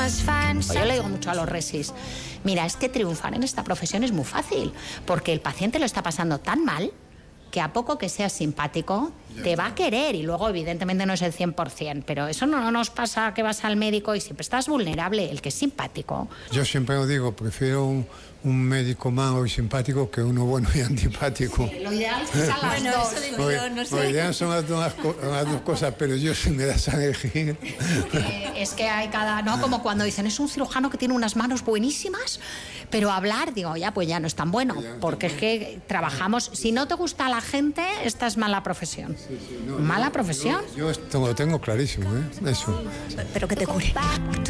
Yo le digo mucho a los resis, mira, es que triunfar en esta profesión es muy fácil, porque el paciente lo está pasando tan mal que a poco que seas simpático te va a querer, y luego evidentemente no es el 100%, pero eso no nos pasa que vas al médico y siempre estás vulnerable. El que es simpático. Yo siempre lo digo, prefiero un médico malo y simpático que uno bueno y antipático. Sí, lo ideal es que sean las dos. Eso digo yo, no sé. Lo ideal son las dos cosas, pero yo si me das a elegir... Es que hay cada... ¿no? Como cuando dicen, es un cirujano que tiene unas manos buenísimas, pero hablar, digo, ya, pues ya no es tan bueno, porque es que trabajamos... Si no te gusta la gente, esta es mala profesión. Sí, no, ¿Mala profesión? Yo esto lo tengo clarísimo, ¿eh? Eso. Pero que te cure.